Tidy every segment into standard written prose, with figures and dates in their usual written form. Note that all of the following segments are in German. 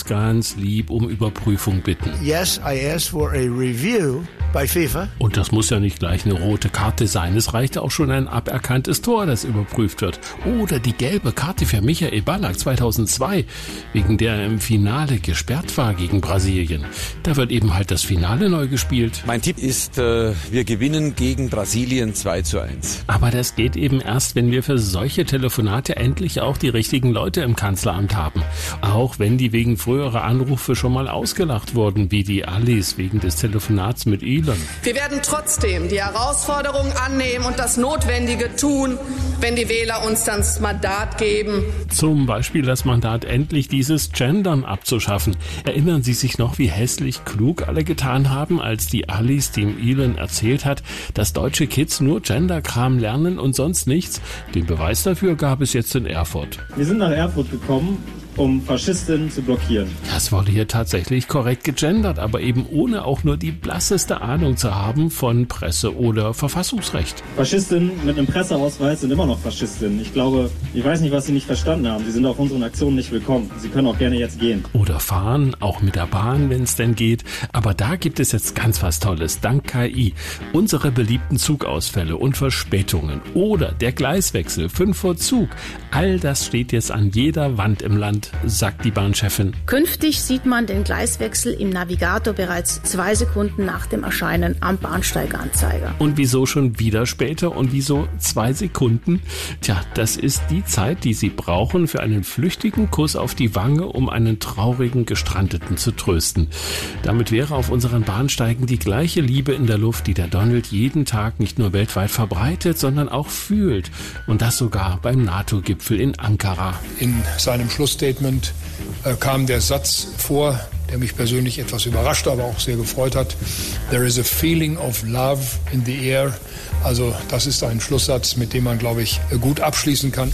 ganz lieb um Überprüfung bitten. Yes, I asked for a review bei FIFA. Und das muss ja nicht gleich eine rote Karte sein. Es reicht auch schon ein aberkanntes Tor, das überprüft wird. Oder die gelbe Karte für Michael Ballack 2002, wegen der er im Finale gesperrt war gegen Brasilien. Da wird eben halt das Finale neu gespielt. Mein Tipp ist, wir gewinnen gegen Brasilien 2:1. Aber das geht eben erst, wenn wir für solche Telefonate endlich auch die richtigen Leute im Kanzleramt haben. Auch wenn die wegen früherer Anrufe schon mal ausgelacht wurden, wie die Alice wegen des Telefonats mit Elon. Wir werden trotzdem die Herausforderung annehmen und das Notwendige tun, wenn die Wähler uns dann das Mandat geben. Zum Beispiel das Mandat, endlich dieses Gendern abzuschaffen. Erinnern Sie sich noch, wie hässlich klug alle getan haben, als die Alice dem Elon erzählt hat, dass deutsche Kids nur Genderkram lernen und sonst nichts? Den Beweis dafür gab es jetzt in Erfurt. Wir sind nach Erfurt gekommen, um Faschistinnen zu blockieren. Ja, es wurde hier tatsächlich korrekt gegendert, aber eben ohne auch nur die blasseste Ahnung zu haben von Presse- oder Verfassungsrecht. Faschistinnen mit einem Presseausweis sind immer noch Faschistinnen. Ich weiß nicht, was Sie nicht verstanden haben. Sie sind auf unseren Aktionen nicht willkommen. Sie können auch gerne jetzt gehen. Oder fahren, auch mit der Bahn, wenn es denn geht. Aber da gibt es jetzt ganz was Tolles, dank KI. Unsere beliebten Zugausfälle und Verspätungen oder der Gleiswechsel 5 vor Zug. All das steht jetzt an jeder Wand im Land, sagt die Bahnchefin. Künftig sieht man den Gleiswechsel im Navigator bereits 2 Sekunden nach dem Erscheinen am Bahnsteiganzeiger. Und wieso schon wieder später und wieso 2 Sekunden? Tja, das ist die Zeit, die Sie brauchen für einen flüchtigen Kuss auf die Wange, um einen traurigen Gestrandeten zu trösten. Damit wäre auf unseren Bahnsteigen die gleiche Liebe in der Luft, die der Donald jeden Tag nicht nur weltweit verbreitet, sondern auch fühlt. Und das sogar beim NATO-Gipfel in Ankara. In seinem Schlussstatement kam der Satz vor, der mich persönlich etwas überrascht, aber auch sehr gefreut hat. There is a feeling of love in the air. Also das ist ein Schlusssatz, mit dem man, glaube ich, gut abschließen kann.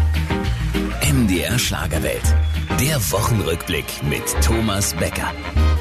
MDR Schlagerwelt. Der Wochenrückblick mit Thomas Becker.